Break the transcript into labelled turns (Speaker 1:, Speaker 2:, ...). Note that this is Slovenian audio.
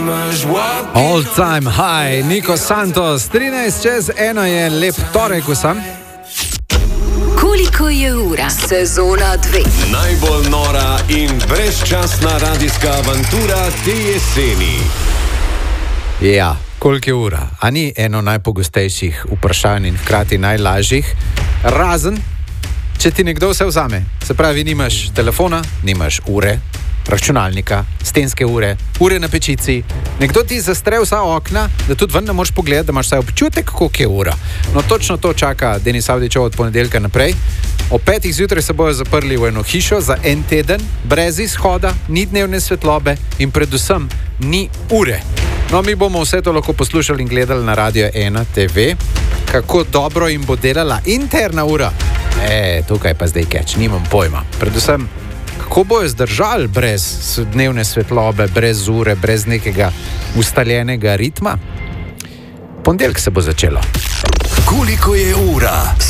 Speaker 1: All time high, Niko Santos, 13:01 je lep torek vsem.
Speaker 2: Koliko je ura? Sezona 2.
Speaker 3: Najbolj nora in brezčasna radijska avantura te jeseni.
Speaker 1: Ja, koliko je ura? A ni eno najpogostejših vprašanj in hkrati najlažjih, razen, če ti nekdo vse vzame. Se pravi, nimaš telefona, nimaš ure, računalnika, stenske ure, ure na pečici. Nekdo ti zastre vsa okna, da tudi ven ne moreš pogledati, da imaš vsaj občutek, koliko je ura. No, točno to čaka Denis Avdićev od ponedeljka naprej. Ob 5. zjutraj se bojo zaprli v eno hišo za en teden, brez izhoda, ni dnevne svetlobe in predvsem ni ure. No, mi bomo vse to lahko poslušali in gledali na Radio 1 TV, kako dobro jim bo delala interna ura. Tukaj pa zdaj catch, nimam pojma. Predvsem, kako bojo zdržali brez dnevne svetlobe, brez ure, brez nekega ustaljenega ritma? Ponedeljek se bo začelo.
Speaker 3: Koliko je ura?